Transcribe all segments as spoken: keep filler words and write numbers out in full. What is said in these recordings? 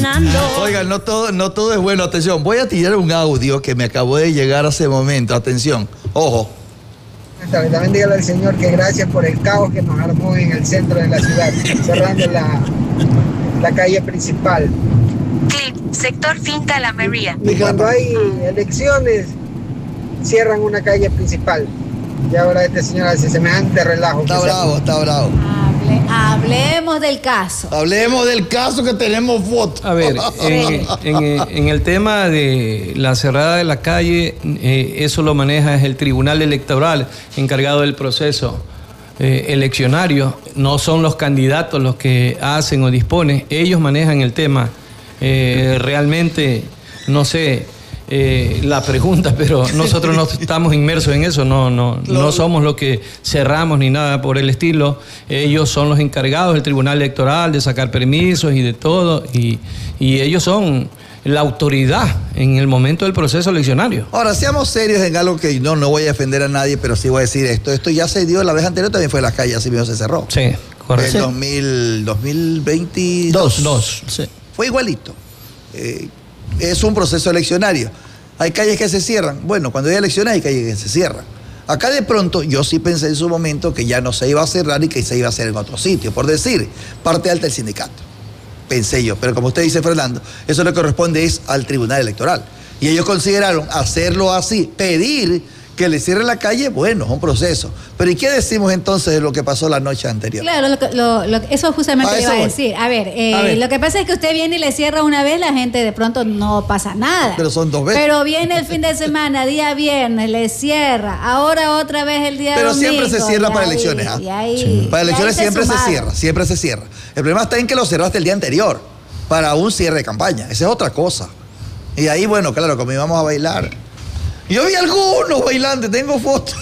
Fernando. Oigan, no todo, no todo es bueno. Atención, voy a tirar un audio que me acabó de llegar hace momento. Atención, ojo. También dígale al Señor que gracias por el caos que nos armó en el centro de la ciudad, cerrando la, la calle principal. Clip, sector Finca La María. Y cuando hay elecciones, cierran una calle principal. Y ahora este señor hace semejante relajo. Está bravo, está bravo. Hable, hablemos del caso. Hablemos del caso que tenemos fotos. A ver, en, en, en el tema de la cerrada de la calle, eh, eso lo maneja es el Tribunal Electoral encargado del proceso eh, eleccionario. No son los candidatos los que hacen o disponen. Ellos manejan el tema. Eh, realmente, no sé... Eh, la pregunta, pero nosotros no estamos inmersos en eso, no, no, no somos los que cerramos ni nada por el estilo. Ellos son los encargados del Tribunal Electoral de sacar permisos y de todo, y, y ellos son la autoridad en el momento del proceso eleccionario. Ahora, seamos serios en algo que no, no voy a defender a nadie, pero sí voy a decir esto. Esto ya se dio la vez anterior, también fue en las calles, así mismo se cerró. Sí, correcto. En dos mil, dos mil veintidós. Dos. Sí. Fue igualito. Eh, es un proceso eleccionario. Hay calles que se cierran. Bueno, cuando hay elecciones hay calles que se cierran. Acá de pronto yo sí pensé en su momento que ya no se iba a cerrar y que se iba a hacer en otro sitio. Por decir, parte alta del sindicato. Pensé yo. Pero como usted dice, Fernando, eso le corresponde es al Tribunal Electoral. Y ellos consideraron hacerlo así, pedir que le cierren la calle, bueno, es un proceso. Pero ¿y qué decimos entonces de lo que pasó la noche anterior? Claro, lo, lo, lo, eso justamente le iba a decir. A ver, eh, a ver, lo que pasa es que usted viene y le cierra una vez, la gente de pronto no pasa nada. Pero son dos veces. Pero viene el fin de semana, día viernes, le cierra. Ahora otra vez el día Pero domingo. Pero siempre se cierra para ahí, elecciones. ¿Ah? Y ahí, sí. Para elecciones y siempre se, se cierra, sumado. siempre se cierra. El problema está en que lo cerraste el día anterior para un cierre de campaña. Esa es otra cosa. Y ahí, bueno, claro, como íbamos a bailar... Yo vi algunos bailantes, tengo fotos.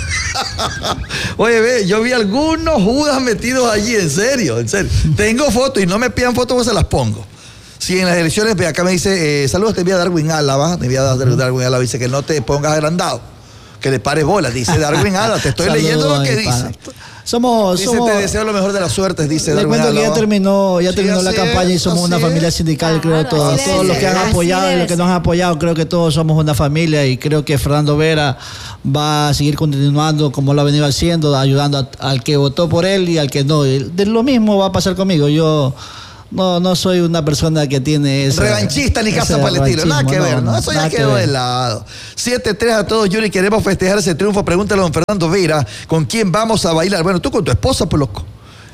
Oye, ve, yo vi algunos judas metidos allí, en serio, en serio. Tengo fotos y no me pidan fotos, pues se las pongo. Si en las elecciones, ve, acá me dice, eh, saludos, te envía Darwin Álava, te envía Darwin Álava, dice que no te pongas agrandado, que le pares bolas, dice Darwin Álava, te estoy Saludos, leyendo lo que dice. pana. Somos, dice, somos, te deseo lo mejor de las suertes, dice le Darwin cuento que ya Álava. terminó, ya Sí, terminó la así campaña es, y somos así una es. familia sindical, creo Claro, todos, así debe todos los que ser, han así apoyado y debe los que ser. nos han apoyado, creo que todos somos una familia y creo que Fernando Vera va a seguir continuando como lo ha venido haciendo, ayudando a- al que votó por él y al que no. Y de lo mismo va a pasar conmigo. Yo no, no soy una persona que tiene ese Revanchista ni casa ese para el estilo, nada que revanchismo, ver, ¿no? Eso ya nada que quedó ver. de lado. siete tres a todos, Yuri, queremos festejar ese triunfo. Pregúntale a don Fernando Vera, ¿con quién vamos a bailar? Bueno, tú con tu esposa, pues loco.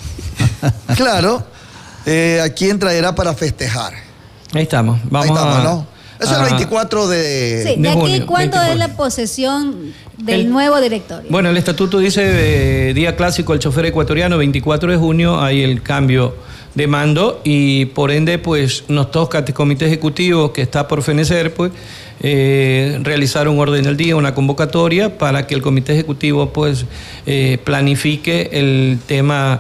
Claro, eh, ¿a quién traerá para festejar? Ahí estamos. Vamos Ahí estamos, a, ¿no? Eso es el a- veinticuatro de... Sí, de de aquí, junio, ¿cuándo es veinticuatro. la posesión del El- nuevo directorio? Bueno, el estatuto dice eh, día clásico al chofer ecuatoriano, veinticuatro de junio, hay el cambio de mando y por ende pues nos toca este comité ejecutivo que está por fenecer pues eh, realizar un orden del día, una convocatoria para que el comité ejecutivo pues eh, planifique el tema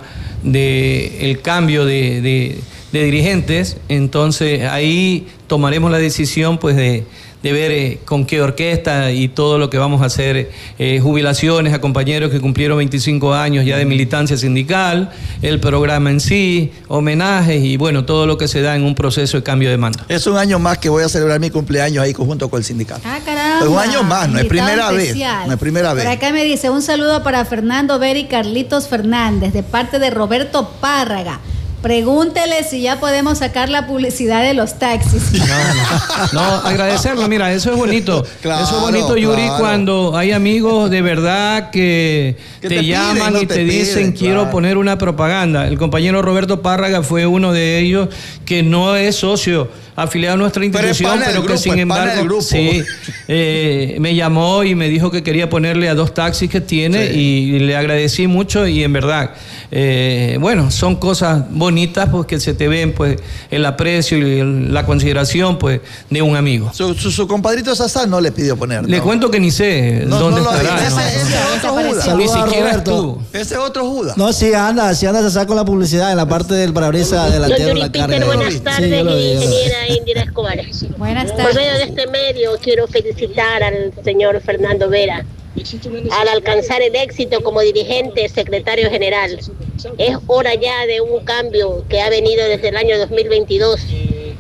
de el cambio de, de, de dirigentes. Entonces ahí tomaremos la decisión pues de de ver eh, con qué orquesta y todo lo que vamos a hacer, eh, jubilaciones a compañeros que cumplieron veinticinco años ya de militancia sindical, el programa en sí, homenajes y bueno, todo lo que se da en un proceso de cambio de mando. Es un año más que voy a celebrar mi cumpleaños ahí junto con el sindicato. Ah, caramba. Es un año más, no es Invitado primera vez, especial. no es primera vez. Por acá me dice, un saludo para Fernando Vera y Carlitos Fernández, de parte de Roberto Párraga. Pregúntele si ya podemos sacar la publicidad de los taxis. No, no, no, agradecerlo, mira, eso es bonito. Claro, eso es bonito, Yuri, claro. cuando hay amigos de verdad que, Que te, te llaman piden, no y te te, dicen piden, quiero claro. poner una propaganda. El compañero Roberto Párraga fue uno de ellos que no es socio afiliado a nuestra Pero es institución, pana pero, del que grupo, sin es pana del embargo grupo. sí, eh, me llamó y me dijo que quería ponerle a dos taxis que tiene Sí. y le agradecí mucho y en verdad, eh, bueno, son cosas bonitas pues que se te ven pues el aprecio y el- la consideración pues de un amigo. Su, su, su compadrito Sasá no le pidió poner. Le ¿no? cuento que ni sé No, dónde no lo estará. vi. ¿no? Ese, ese es otro Judas. Ni Saludos a siquiera Roberto. estuvo. Ese es otro Judas. No, sí anda, sí anda, se saca con la publicidad en la parte del parabrisas delantero. Don Yuri La Peter, carga. buenas Sí, tardes, yo lo vi, yo lo vi. ingeniera Indira Escobar. Buenas Por tardes. medio de este medio quiero felicitar al señor Fernando Vera al alcanzar el éxito como dirigente secretario general. Es hora ya de un cambio que ha venido desde el año dos mil veintidós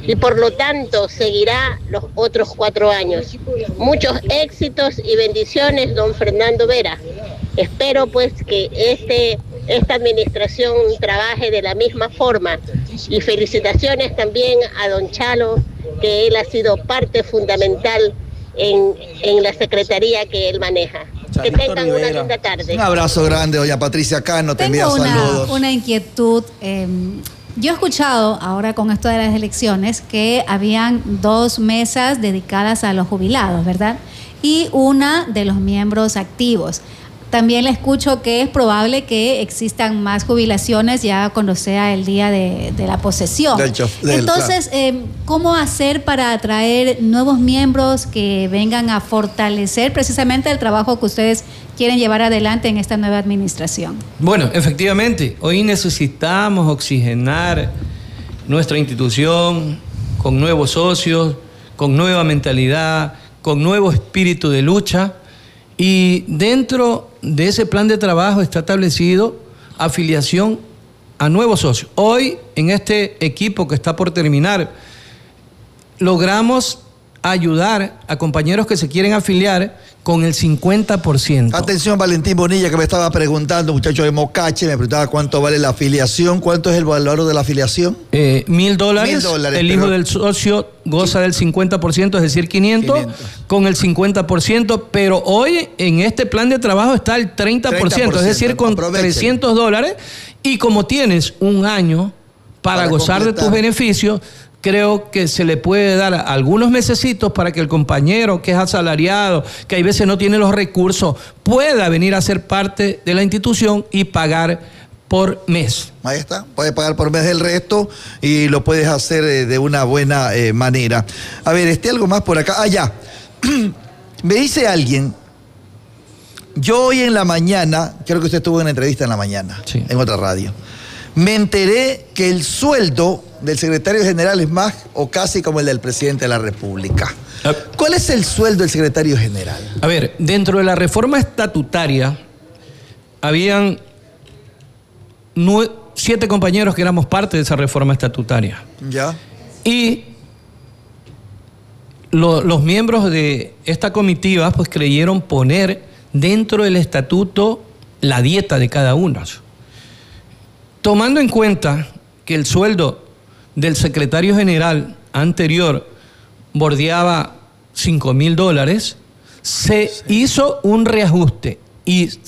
y por lo tanto seguirá los otros cuatro años. Muchos éxitos y bendiciones, don Fernando Vera. Espero pues que este, esta administración trabaje de la misma forma, y felicitaciones también a don Chalo, que él ha sido parte fundamental en, en la secretaría que él maneja. Que tengan una linda tarde. Un abrazo grande, doña Patricia Cano, te envía Tengo una, saludos. una inquietud. Eh, yo he escuchado ahora con esto de las elecciones que habían dos mesas dedicadas a los jubilados, ¿verdad? Y una de los miembros activos. También le escucho que es probable que existan más jubilaciones ya cuando sea el día de, de la posesión. Del chof, del, Entonces, eh, ¿cómo hacer para atraer nuevos miembros que vengan a fortalecer precisamente el trabajo que ustedes quieren llevar adelante en esta nueva administración? Bueno, efectivamente, hoy necesitamos oxigenar nuestra institución con nuevos socios, con nueva mentalidad, con nuevo espíritu de lucha. Y dentro de ese plan de trabajo está establecido afiliación a nuevos socios. Hoy, en este equipo que está por terminar, logramos ayudar a compañeros que se quieren afiliar con el cincuenta por ciento. Atención, Valentín Bonilla, que me estaba preguntando, muchacho de Mocache, me preguntaba cuánto vale la afiliación. ¿Cuánto es el valor de la afiliación? Eh, mil dólares. Mil dólares. El pero... hijo del socio goza del cincuenta por ciento, es decir, quinientos, quinientos con el cincuenta por ciento, pero hoy en este plan de trabajo está el treinta por ciento, treinta por ciento, es decir, con aprovechen. trescientos dólares, y como tienes un año para, para gozar completar. de tus beneficios, creo que se le puede dar algunos mesecitos para que el compañero que es asalariado, que a veces no tiene los recursos, pueda venir a ser parte de la institución y pagar por mes. Ahí está, puedes pagar por mes el resto y lo puedes hacer eh, de una buena eh, manera. A ver, este algo más por acá. Ah, ya. Me dice alguien, yo hoy en la mañana, creo que usted estuvo en una entrevista en la mañana, sí, en otra radio, me enteré que el sueldo del secretario general es más o casi como el del presidente de la República. ¿Cuál es el sueldo del secretario general? A ver, dentro de la reforma estatutaria, habían nueve, siete compañeros que éramos parte de esa reforma estatutaria. Ya. Y lo, los miembros de esta comitiva pues creyeron poner dentro del estatuto la dieta de cada uno. Tomando en cuenta que el sueldo del secretario general anterior bordeaba cinco mil dólares, se hizo un reajuste y